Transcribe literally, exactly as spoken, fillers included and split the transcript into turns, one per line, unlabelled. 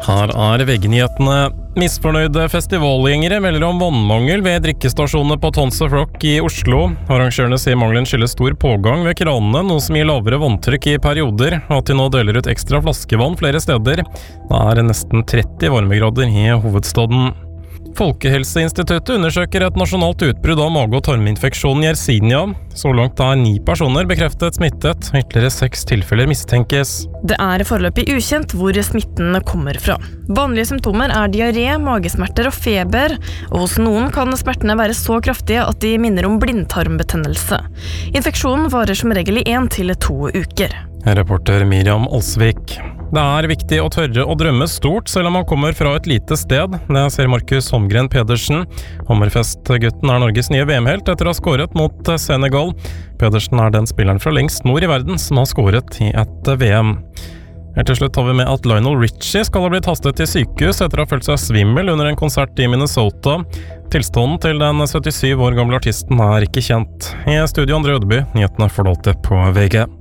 Her er V G-nyhetene. Misfornøyde festivalgjengere melder om vannmangel ved drikkestasjonene på Tons of Rock i Oslo. Arrangørene sier mangelen skyldes stor pågang ved kranene, noe som gir lavere vanntrykk i perioder, og at de nå deler ut ekstra flaskevann flere steder. Det er nesten tretti varmegrader i hovedstaden. Folkehelseinstituttet undersøker et nasjonalt utbrudd av mage- og tarminfeksjonen Yersinia. Så langt er ni personer bekreftet smittet, ytterligere seks tilfeller mistenkes.
Det er foreløpig ukjent hvor smitten kommer fra. Vanlige symptomer er diaré, magesmerter og feber, og hos noen kan smertene være så kraftige at de minner om blindtarmbetennelse. Infeksjonen varer som regel i en til to uker.
Reporter Miriam Alsvik. Det er viktig å tørre å drømme stort, selv om man kommer fra et lite sted. Det ser Markus Holmgren Pedersen. Hammerfest-gutten er Norges nye V M-helt etter å ha skåret mot Senegal. Pedersen er den spilleren fra lengst nord i verden som har skåret i et V M. Helt til slutt har vi med at Lionel Richie skal ha blitt hastet til sykehus etter å ha følt seg svimmel under en konsert i Minnesota. Tilstånden til den syttisyv år gamle artisten er ikke kjent. I studio Andre Ødeby, nyhetene får du alltid på V G.